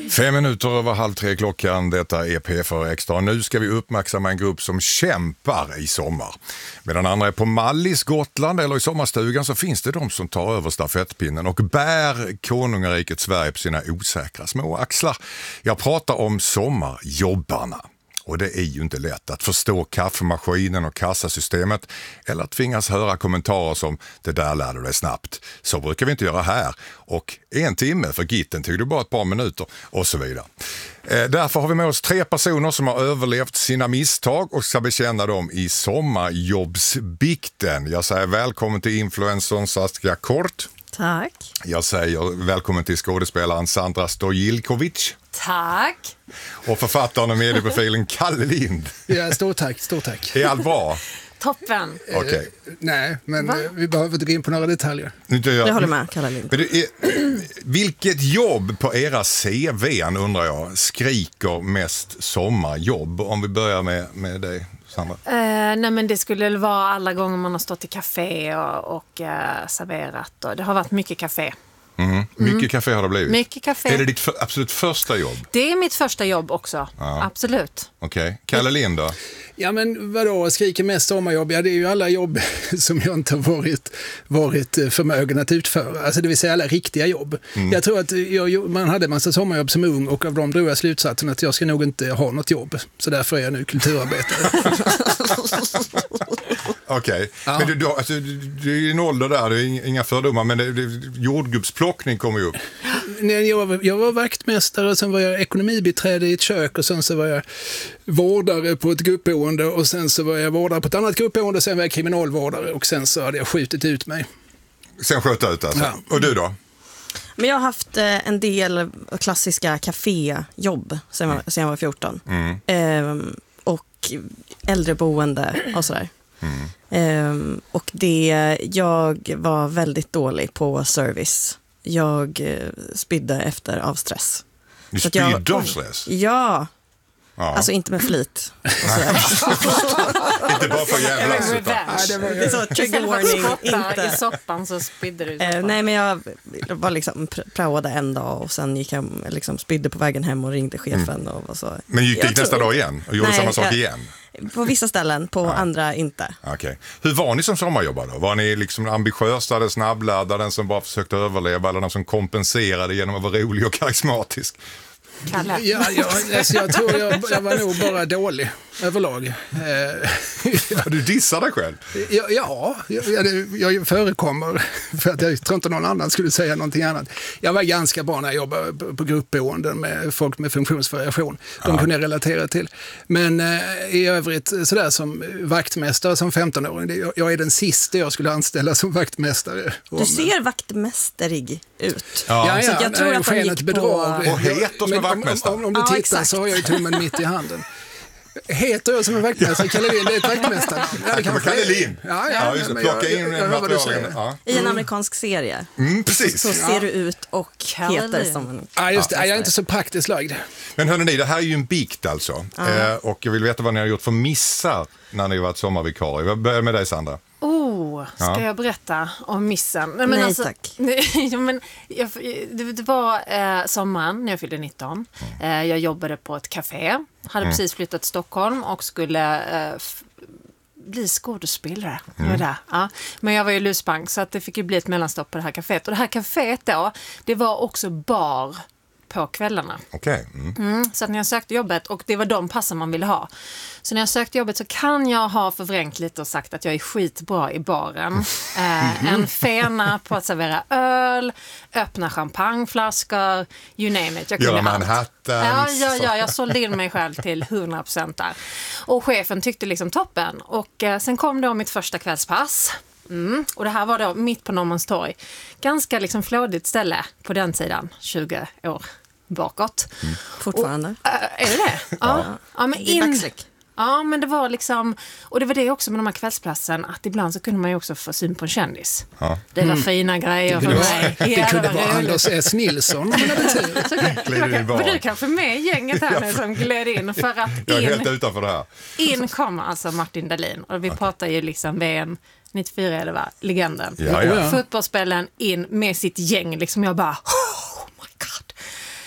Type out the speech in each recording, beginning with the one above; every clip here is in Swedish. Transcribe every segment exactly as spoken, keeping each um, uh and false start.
Fem minuter över halv tre klockan, detta är P fyra Extra. Nu ska vi uppmärksamma en grupp som kämpar i sommar. Medan andra är på Mallis, Gotland eller i sommarstugan så finns det de som tar över stafettpinnen och bär konungariket Sverige på sina osäkra små axlar. Jag pratar om sommarjobbarna. Och det är ju inte lätt att förstå kaffemaskinen och kassasystemet eller att tvingas höra kommentarer som det där lär du dig snabbt. Så brukar vi inte göra här. Och en timme för gitten tog det bara ett par minuter och så vidare. Eh, därför har vi med oss tre personer som har överlevt sina misstag och ska bekänna dem i sommarjobbsbikten. Jag säger välkommen till influencern Saskia Kort. Tack. Jag säger välkommen till skådespelaren Sandra Stojilkovic. Tack. Och författaren och medieprofilen Kalle Lind. Ja, stort tack, stort tack. Är allt bra? Toppen. Okej. Okay. Eh, nej, men Va? vi behöver inte gå in på några detaljer. Jag, jag håller med, Kalle Lind. Men det är, vilket jobb på era C V, undrar jag, skriker mest sommarjobb? Om vi börjar med, med dig, Sandra. Uh, nej men det skulle vara alla gånger man har stått i café och, och uh, serverat. Och det har varit mycket café. Mm. Mycket mm. café har det blivit. Mycket café. Är det ditt för, absolut första jobb? Det är mitt första jobb också, ja. Absolut. Okej, okay. Kalle Lind då? Ja, men vadå, skriker mest sommarjobb? Ja, det är ju alla jobb som jag inte har varit, varit förmögen att utföra. Alltså det vill säga alla riktiga jobb. Mm. Jag tror att jag, man hade en massa sommarjobb som ung och av dem drog jag slutsatsen att jag ska nog inte ha något jobb. Så därför är jag nu kulturarbetare. Okej, okay. Ja. Men du, du, alltså, du är i en ålder där, du är inga fördomar, men det, det, jordgubbsplockning kommer ju upp. Nej, jag, var, jag var vaktmästare, sen var jag ekonomibiträde i ett kök och sen så var jag vårdare på ett gruppboende och sen så var jag vårdare på ett annat gruppboende och sen var jag kriminalvårdare och sen så hade jag skjutit ut mig. Sen sköt ut alltså? Ja. Och du då? Men jag har haft eh, en del klassiska kaféjobb sen, mm. sen jag var fjorton. Mm. Ehm, och äldreboende och sådär. Mm. Ehm, och det, jag var väldigt dålig på service. Jag eh, spydde efter av stress. Du spydde av stress? Ja. Ja. Alltså inte med flit. Inte bara för jävla ja, det, det är så trigger warning. Inte. I soppan så spydde du i eh, Nej, men jag var liksom praoade en dag och sen gick jag liksom spydde på vägen hem och ringde chefen. Mm. Och var så. Men gick det nästa dag igen och gjorde nej, samma sak jag, igen? På vissa ställen, på ja. andra inte. Okay. Hur var ni som sommarjobbare då? Var ni liksom ambitiösa, den snabbladdade, den som bara försökte överleva eller den som kompenserade genom att vara rolig och karismatisk? Kalle. Ja, ja, alltså jag tror jag, jag var nog bara dålig överlag. Ja, du dissar dig själv? Ja, ja jag, jag förekommer för att jag tror inte någon annan skulle säga någonting annat. Jag var ganska bra när jag jobbade på gruppboenden med folk med funktionsvariation. De ja. kunde jag relatera till. Men eh, i övrigt sådär som vaktmästare som femton-åring, jag, jag är den sista jag skulle anställa som vaktmästare. Du ser vaktmästerig ut. Ja, ja, så jag tror att han gick på... Och heter som vaktmästare. Om, om, om du ja, tittar exakt. Så har jag ju tummen mitt i handen. Heter jag som en vaktmästare? Kalle Lind är ett vaktmästare. Ja, det kan Kalle Lind. Ja, ja, ja, just det. Plocka in materialen. Ja. I en amerikansk serie. Mm, precis. Så ser ja. du ut och Kalle heter Lind. som en ja, just det. Jag är inte så praktiskt lagd. Men hörni, det här är ju en bikt alltså. Eh, och jag vill veta vad ni har gjort för missar när ni har varit sommarvikarie. Jag börjar med dig, Sandra. Oh, ska ja. jag berätta om missen? Nej, men nej alltså, tack. Nej, men jag, det, det var eh, sommaren när jag fyllde nitton. Mm. Eh, jag jobbade på ett café. Hade mm. precis flyttat till Stockholm och skulle eh, f- bli skådespelare. Mm. Det ja. Men jag var ju lusbank så att det fick ju bli ett mellanstopp på det här caféet. Och det här caféet då, det var också bar på kvällarna. Okej. Okay. Mm. Mm, så att när jag sökte jobbet, och det var de passen man ville ha. Så när jag sökte jobbet så kan jag ha förvrängt lite och sagt att jag är skitbra i baren. Eh, en fena på att servera öl, öppna champagneflaskor, you name it. Jag Göra Manhattan. Ja, ja, ja, jag sålde in mig själv till hundra procent där. Och chefen tyckte liksom toppen. Och eh, sen kom då mitt första kvällspass. Mm. Och det här var då mitt på Norrmalmstorg. Ganska liksom flådigt ställe på den tiden, tjugo år bakåt. Mm. Fortfarande. Och, äh, är det det? Ja. ja. ja men det är backslick. Ja, men det var liksom, och det var det också med de här kvällsplatsen, att ibland så kunde man ju också få syn på en kändis. Ja. Det var mm. fina grejer för mig. Det ja, kunde det vara roligt. Anders S. Nilsson. Var du kanske med i gänget här nu som gled in för att in, jag är helt utanför det här. In kom alltså Martin Dahlin, och vi okay. pratar ju liksom V M nittiofyra eller vad, legenden. Ja, ja. Fotbollsspelaren in med sitt gäng, liksom jag bara, oh my god.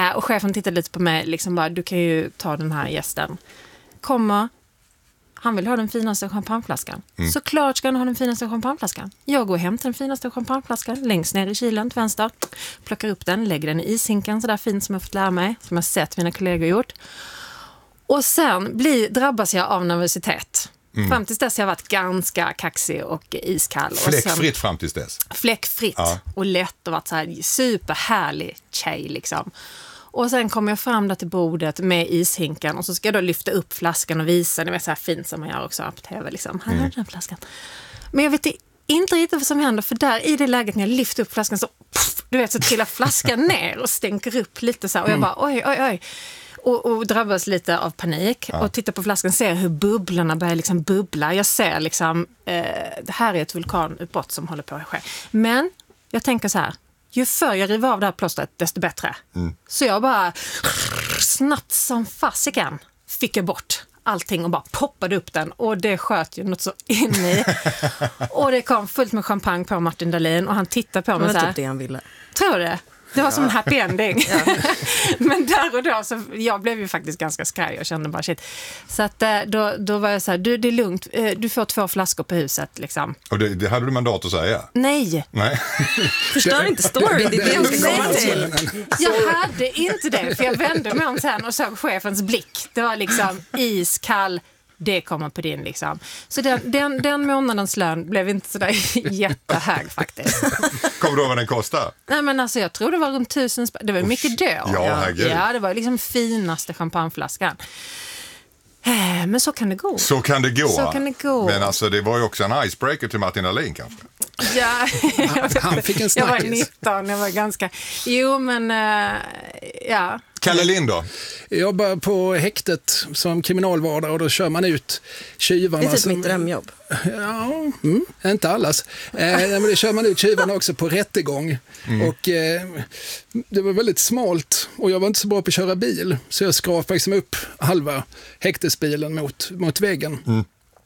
Eh, och chefen tittade lite på mig, liksom bara, du kan ju ta den här gästen. Kommer, han vill ha den finaste champagneflaskan. Mm. Såklart ska han ha den finaste champagneflaskan. Jag går hem till den finaste champagneflaskan, längst ner i kylen till vänster. Plockar upp den, lägger den i ishinken, så där fint som jag fått lära mig, som jag sett mina kollegor gjort. Och sen blir, drabbas jag av nervositet. Mm. Fram tills dess har jag varit ganska kaxig och iskall. Fläckfritt fram tills dess? Fläckfritt ja. Och lätt och varit så här superhärlig tjej liksom. Och sen kommer jag fram där till bordet med ishinken och så ska jag då lyfta upp flaskan och visa, det är så här fint som man gör också på tv liksom. Här är mm. den flaskan. Men jag vet inte riktigt vad som händer, för där i det läget när jag lyfter upp flaskan så puff, du vet, så trillar flaskan ner och stänker upp lite så här, och jag bara oj oj oj. Och, och drabbas lite av panik ja. Och tittar på flaskan, ser hur bubblorna börjar liksom bubbla. Jag ser liksom, eh, det här är ett vulkanutbrott som håller på att ske. Men jag tänker så här, ju förr jag river av det här plåstret, desto bättre. Mm. Så jag bara snabbt som fasiken fick jag bort allting och bara poppade upp den. Och det sköt ju något så in i. Och det kom fullt med champagne på Martin Dahlin och han tittade på mig så här. Det var typ det han ville. Tror du det? Det var ja. Som en happy ending. Ja. Men där och då, så jag blev ju faktiskt ganska skraj och kände bara shit. Så att då, då var jag så här, du, det är lugnt, du får två flaskor på huset liksom. Och det, det hade du mandat att säga? Nej. Nej. Förstör inte story, det är det jag ska komma till. Jag hade inte det, för jag vände mig om sen och såg chefens blick. Det var liksom iskall. Det kommer på din liksom. Så den, den, den månadens lön blev inte sådär jättehög faktiskt. Kommer du ihåg vad den kostade? Nej men alltså jag tror det var runt tusen spänn. Det var mycket då. Ja, herregud. Ja, det var liksom finaste champagneflaskan. Men så kan det gå. Så kan det gå. Så kan det gå. Men alltså det var ju också en icebreaker till Martin Dahlin kanske. Ja, han fick en snackis. Jag var nitton, jag var ganska... Jo, men uh, ja. Kalle Lind då? Jag jobbar på häktet som kriminalvårdare och då kör man ut tjuvarna. Det är typ som... mitt drömjobb. Ja, mm, inte allas. Eh, men det kör man ut tjuvarna också på rättegång. Mm. Och eh, det var väldigt smalt och jag var inte så bra på att köra bil. Så jag skrapade liksom upp halva häktesbilen mot, mot väggen. Mm.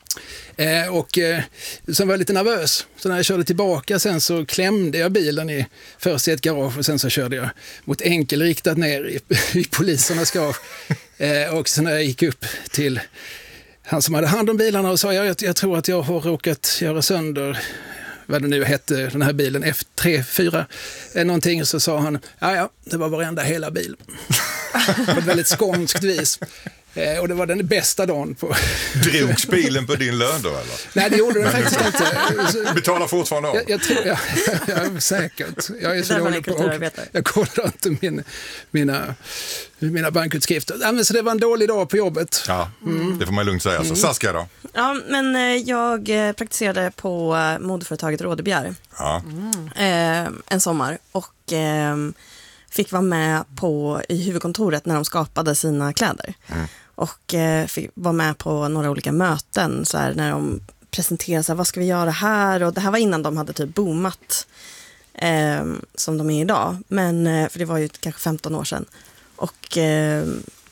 Eh, och eh, sen var jag lite nervös. Så när jag körde tillbaka sen så klämde jag bilen i, först i ett garage och sen så körde jag mot enkelriktat ner i, i polisernas garage. Eh, och sen när jag gick upp till han som hade hand om bilarna och sa jag, jag tror att jag har råkat göra sönder vad det nu hette, den här bilen F tre fyra eh, någonting, så sa han ja ja, det var varenda hela bil. På ett väldigt skånskt vis. Eh, och det var den bästa dagen på... Drogs bilen på din lön då eller? Nej, det gjorde den faktiskt inte. Betalar fortfarande av? Jag, jag tror, ja, ja, säkert. Jag är så dålig på och jag kollar inte min, mina, mina bankutskrifter. Ja, men så det var en dålig dag på jobbet. Ja, mm. Det får man lugnt säga. Så mm. Saskia då? Ja, men jag praktiserade på modeföretaget Rådebjer ja. mm. eh, en sommar och... Eh, fick vara med på i huvudkontoret när de skapade sina kläder. Mm. Och eh, fick vara med på några olika möten så här, när de presenterade så här, vad ska vi göra här? Och det här var innan de hade typ boomat eh, som de är idag. Men, eh, för det var ju kanske femton år sedan. Och eh,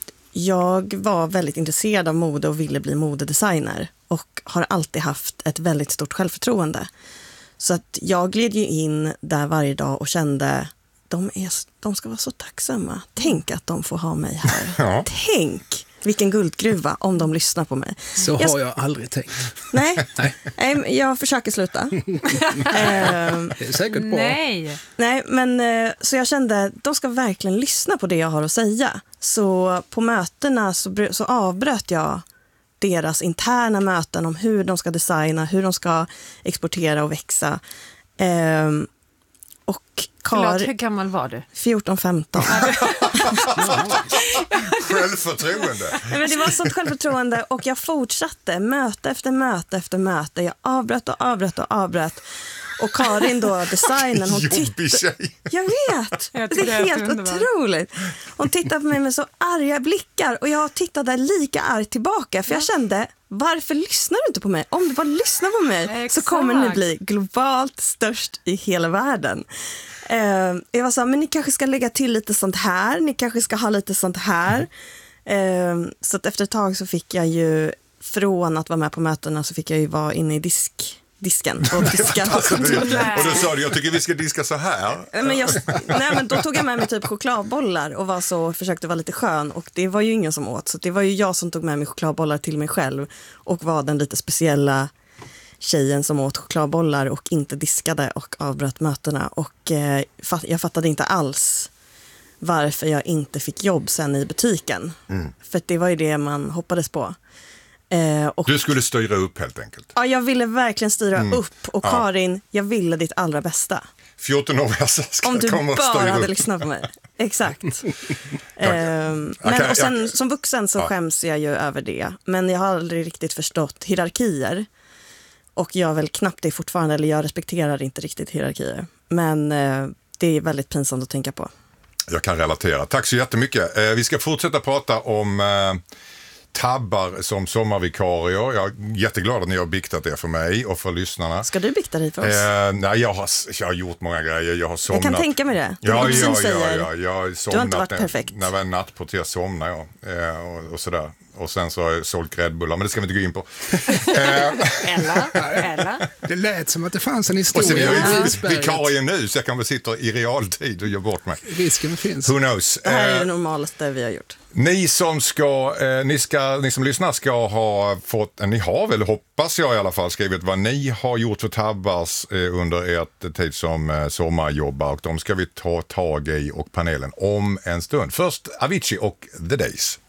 jag var väldigt intresserad av mode och ville bli modedesigner. Och har alltid haft ett väldigt stort självförtroende. Så att jag gled ju in där varje dag och kände De, är, de ska vara så tacksamma. Tänk att de får ha mig här. Ja. Tänk vilken guldgruva om de lyssnar på mig. Så jag, har jag aldrig tänkt. Nej, nej. Jag försöker sluta. Det är säkert bra. Nej. Nej, men så jag kände de ska verkligen lyssna på det jag har att säga. Så på mötena så, så avbröt jag deras interna möten om hur de ska designa, hur de ska exportera och växa. Ehm, Och Kar... Förlåt, hur gammal var du? fjorton femton. Självförtroende. Men det var sånt självförtroende och jag fortsatte möte efter möte efter möte. Jag avbröt och avbröt och avbröt. Och Karin då, designern, hon tittade... Jag vet, jag det är det helt otroligt. Hon tittade på mig med så arga blickar och jag tittade lika arg tillbaka för jag kände, varför lyssnar du inte på mig? Om du bara lyssnar på mig Exakt. Så kommer ni bli globalt störst i hela världen. Uh, jag var så här, men ni kanske ska lägga till lite sånt här, ni kanske ska ha lite sånt här. Uh, så att efter ett tag så fick jag ju, från att vara med på mötena så fick jag ju vara inne i disk disken och diska på Alltså, kontoret. det, och då sa du, jag tycker vi ska diska så här. Men jag, nej, men då tog jag med mig typ chokladbollar och var så, försökte vara lite skön. Och det var ju ingen som åt. Så det var ju jag som tog med mig chokladbollar till mig själv. Och var den lite speciella tjejen som åt chokladbollar och inte diskade och avbröt mötena. Och eh, jag fattade inte alls varför jag inte fick jobb sen i butiken. Mm. För det var ju det man hoppades på. Eh, och, du skulle styra upp helt enkelt. Ja, jag ville verkligen styra mm. upp. Och ja. Karin, jag ville ditt allra bästa. fjorton-åriga ska om du komma och bara styra hade upp. lyssnat på mig. Exakt. eh, men, okay, och sen, okay. som vuxen så ja. skäms jag ju över det. Men jag har aldrig riktigt förstått hierarkier. Och jag väl knappt det fortfarande, eller jag respekterar inte riktigt hierarkier. Men eh, det är väldigt pinsamt att tänka på. Jag kan relatera. Tack så jättemycket. Eh, vi ska fortsätta prata om eh, tabbar som sommarvikarier. Jag är jätteglad att ni har biktat det för mig och för lyssnarna. Ska du bikta dig för oss? Eh, nej, jag har, jag har gjort många grejer. Jag har somnat. Jag kan tänka mig det. det ja, ja, ja, säger, ja, jag har somnat. Du har inte varit när, perfekt. När det var en natt på till somna jag. Eh, och, och sådär. Och sen så har jag sålt gräddbullar, men det ska vi inte gå in på. eller, eller? Det lät som att det fanns en historia. Och sen är jag ju vikarien nu, så jag kan väl sitta i realtid och göra bort mig. Risken finns. Who knows? Det här är det normalaste vi har gjort. Ni som, ska, eh, ni ska, ni som lyssnar ska ha fått, ni har väl, hoppas jag i alla fall, skrivit vad ni har gjort för tabbars eh, under ert tid som eh, sommarjobbar, och de ska vi ta tag i och panelen om en stund. Först Avicii och The Days.